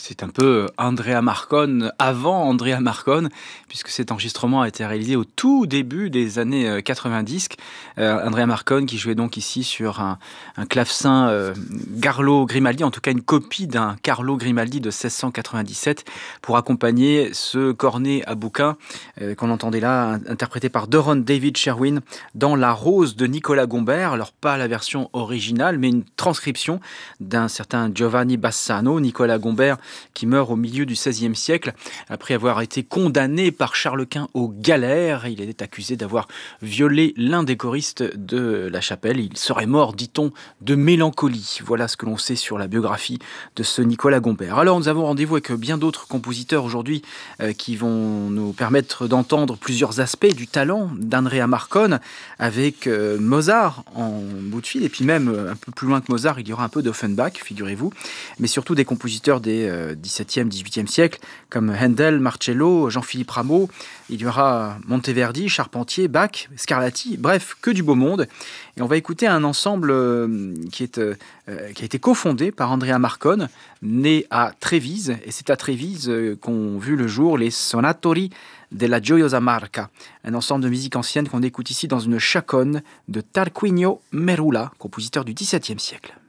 C'est un peu Andrea Marcone avant Andrea Marcone, puisque cet enregistrement a été réalisé au tout début des années 90. Andrea Marcone qui jouait donc ici sur un clavecin Carlo Grimaldi, en tout cas une copie d'un Carlo Grimaldi de 1697, pour accompagner ce cornet à bouquin qu'on entendait là, interprété par Doron David Sherwin dans La Rose de Nicolas Gombert. Alors pas la version originale, mais une transcription d'un certain Giovanni Bassano. Nicolas Gombert qui meurt au milieu du XVIe siècle après avoir été condamné par Charles Quint aux galères. Il était accusé d'avoir violé l'un des choristes de la chapelle. Il serait mort, dit-on, de mélancolie. Voilà ce que l'on sait sur la biographie de ce Nicolas Gombert. Alors nous avons rendez-vous avec bien d'autres compositeurs aujourd'hui qui vont nous permettre d'entendre plusieurs aspects du talent d'Andrea Marcone, avec Mozart en bout de fil, et puis même un peu plus loin que Mozart, il y aura un peu d'Offenbach, figurez-vous, mais surtout des compositeurs des XVIIe, XVIIIe siècle, comme Handel, Marcello, Jean-Philippe Rameau. Il y aura Monteverdi, Charpentier, Bach, Scarlatti, bref, que du beau monde. Et on va écouter un ensemble qui a été cofondé par Andrea Marcone, né à Trévise. Et c'est à Trévise qu'ont vu le jour les Sonatori della Gioiosa Marca, un ensemble de musique ancienne qu'on écoute ici dans une chaconne de Tarquinio Merula, compositeur du XVIIe siècle.